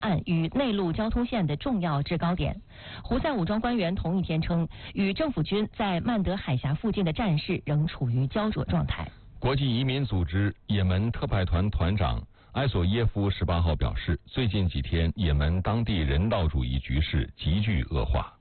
岸与内陆交通线的重要制高点。胡塞武装官员同一天称，与政府军在曼德海峡附近的战事仍处于焦灼状态。 国际移民组织也门特派团团长埃索耶夫18号表示，最近几天也门当地人道主义局势急剧恶化。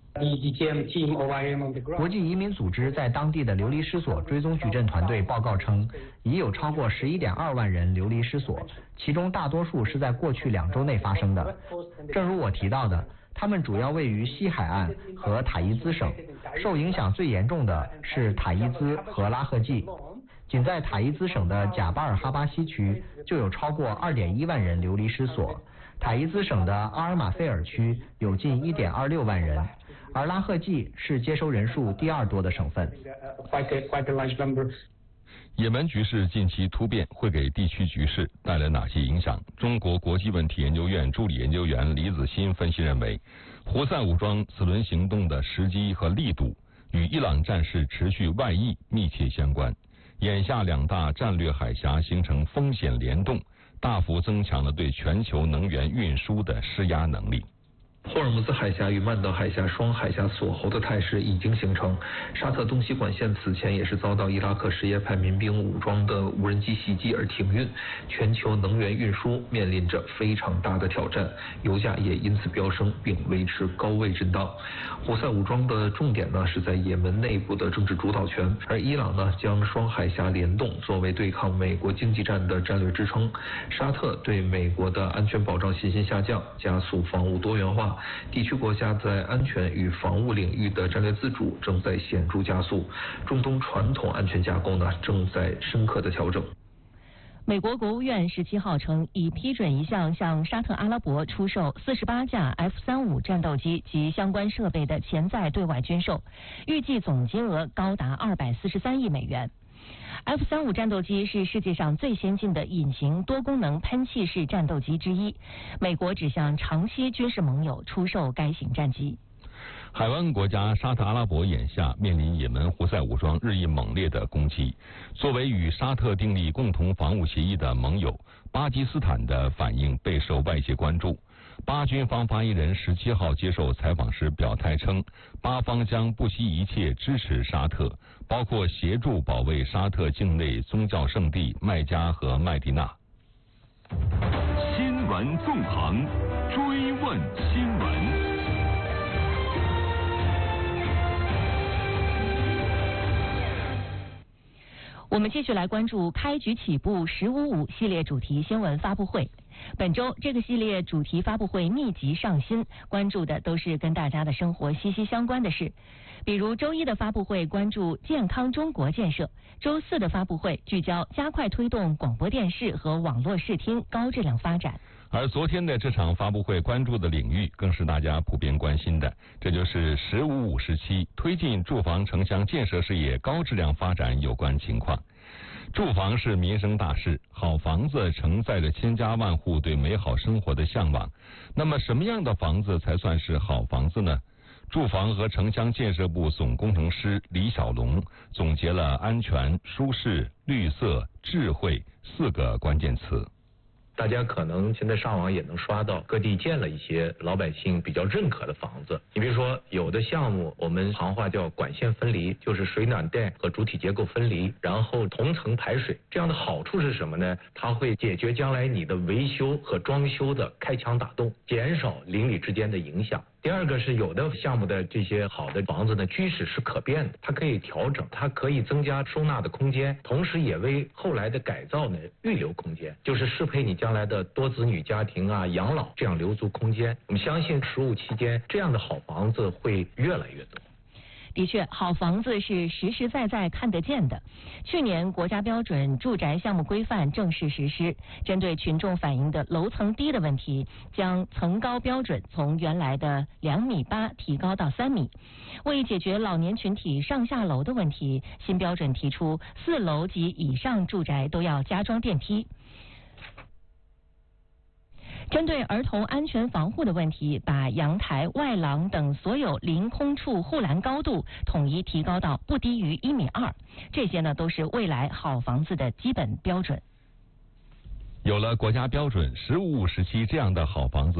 国际移民组织在当地的流离失所追踪矩阵团队报告称，已有超过11.2万人流离失所，其中大多数是在过去2周内发生的。正如我提到的，他们主要位于西海岸和塔伊兹省，受影响最严重的是塔伊兹和拉赫季。仅在塔伊兹省的贾巴尔哈巴西区就有超过2.1万人流离失所，塔伊兹省的阿尔马费尔区有近1.26万人，而拉赫季是接收人数第2多的省份。 也门局势近期突变会给地区局势带来哪些影响？中国国际问题研究院助理研究员李子欣分析认为，胡塞武装此轮行动的时机和力度与伊朗战事持续外溢密切相关。眼下2大战略海峡形成风险联动，大幅增强了对全球能源运输的施压能力。 霍尔木兹海峡与曼德海峡双海峡锁喉的态势已经形成。沙特东西管线此前也是遭到伊拉克什叶派民兵武装的无人机袭击而停运，全球能源运输面临着非常大的挑战，油价也因此飙升并维持高位震荡。胡塞武装的重点呢是在也门内部的政治主导权，而伊朗呢将双海峡联动作为对抗美国经济战的战略支撑。沙特对美国的安全保障信心下降，加速防务多元化。地区国家在安全与防务领域的战略自主正在显著加速，中东传统安全架构呢正在深刻的调整。 美国国务院17号称，已批准一项向沙特阿拉伯出售48架 F-35战斗机及相关设备的潜在对外军售，预计总金额高达243亿美元。F-35战斗机是世界上最先进的隐形多功能喷气式战斗机之一，美国只向长期军事盟友出售该型战机。 海湾国家沙特阿拉伯眼下面临也门胡塞武装日益猛烈的攻击，作为与沙特订立共同防务协议的盟友，巴基斯坦的反应备受外界关注。巴军方发言人17号接受采访时表态称，巴方将不惜一切支持沙特，包括协助保卫沙特境内宗教圣地麦加和麦地那。 新闻纵横，追问新闻。 我们继续来关注开局起步15.5系列主题新闻发布会。本周这个系列主题发布会密集上新，关注的都是跟大家的生活息息相关的事。比如周一的发布会关注健康中国建设，周四的发布会聚焦加快推动广播电视和网络视听高质量发展。 而昨天的这场发布会关注的领域更是大家普遍关心的，这就是15.5时期推进住房城乡建设事业高质量发展有关情况。住房是民生大事，好房子承载着千家万户对美好生活的向往。那么什么样的房子才算是好房子呢？住房和城乡建设部总工程师李小龙总结了安全、舒适、绿色、智慧4个关键词。 大家可能现在上网也能刷到各地建了一些老百姓比较认可的房子。你比如说有的项目我们行话叫管线分离，就是水暖电和主体结构分离，然后同层排水。这样的好处是什么呢？它会解决将来你的维修和装修的开墙打洞，减少邻里之间的影响。第二个是有的项目的这些好的房子呢，居室是可变的，它可以调整，它可以增加收纳的空间，同时也为后来的改造呢预留空间，就是适配你将来的多子女家庭啊、养老，这样留足空间。我们相信15期间这样的好房子会越来越多。 的确，好房子是实实在在看得见的。去年国家标准住宅项目规范正式实施，针对群众反映的楼层低的问题，将层高标准从原来的2.8米提高到3米。为解决老年群体上下楼的问题，新标准提出4楼及以上住宅都要加装电梯。针对儿童安全防护的问题，把阳台、外廊等所有临空处护栏高度统一提高到不低于1.2米。这些呢都是未来好房子的基本标准。 有了国家标准，15.5时期这样的好房子